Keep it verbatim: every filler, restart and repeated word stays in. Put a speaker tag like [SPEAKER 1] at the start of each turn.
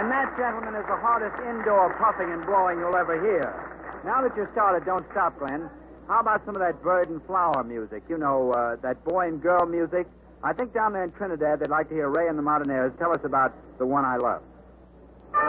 [SPEAKER 1] And that, gentlemen, is the hardest indoor puffing and blowing you'll ever hear. Now that you've started, don't stop, Glenn. How about some of that bird and flower music? You know, uh, that boy and girl music? I think down there in Trinidad they'd like to hear Ray and the Martinez tell us about The One I Love.